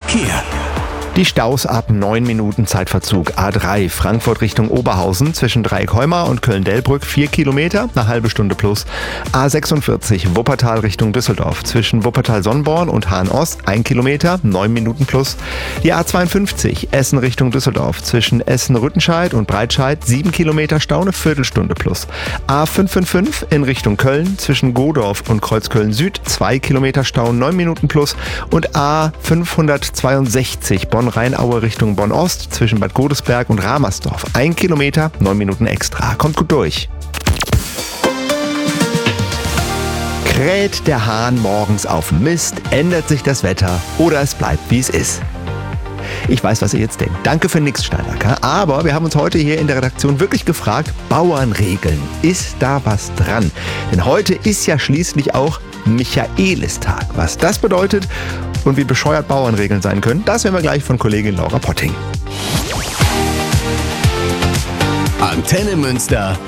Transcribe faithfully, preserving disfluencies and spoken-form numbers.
Verkehr. Die Staus ab neun Minuten Zeitverzug. A drei Frankfurt Richtung Oberhausen zwischen Dreieck-Heumar und Köln-Delbrück vier Kilometer, eine halbe Stunde plus. A sechsundvierzig Wuppertal Richtung Düsseldorf zwischen Wuppertal-Sonnborn und Hahn-Ost ein Kilometer, neun Minuten plus. Die A zweiundfünfzig Essen Richtung Düsseldorf zwischen Essen-Rüttenscheid und Breitscheid sieben Kilometer Stau, eine Viertelstunde plus. A fünfhundertfünfundfünfzig in Richtung Köln zwischen Godorf und Kreuzköln Süd zwei Kilometer Stau, neun Minuten plus. Und A fünfhundertzweiundsechzig Bonn-Rheinaue Richtung Bonn-Ost zwischen Bad Godesberg und Ramersdorf. Ein Kilometer, neun Minuten extra. Kommt gut durch. Kräht der Hahn morgens auf Mist, ändert sich das Wetter oder es bleibt wie es ist. Ich weiß, was ihr jetzt denkt. Danke für nix, Steinacker. Aber wir haben uns heute hier in der Redaktion wirklich gefragt, Bauernregeln, ist da was dran? Denn heute ist ja schließlich auch Michaelistag. Was das bedeutet und wie bescheuert Bauernregeln sein können, das hören wir gleich von Kollegin Laura Potting. Antenne Münster